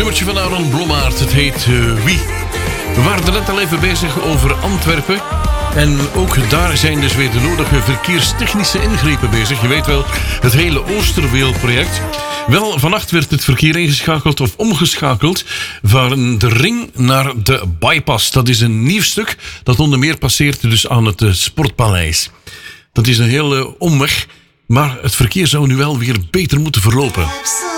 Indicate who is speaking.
Speaker 1: nummertje van Aaron Blommaert. Het heet Wie. We waren er net al even bezig over Antwerpen. En ook daar zijn dus weer de nodige verkeerstechnische ingrepen bezig. Je weet wel, het hele Oosterweelproject. Wel, vannacht werd het verkeer ingeschakeld of omgeschakeld van de ring naar de bypass. Dat is een nieuw stuk dat onder meer passeert dus aan het Sportpaleis. Dat is een hele omweg, maar het verkeer zou nu wel weer beter moeten verlopen.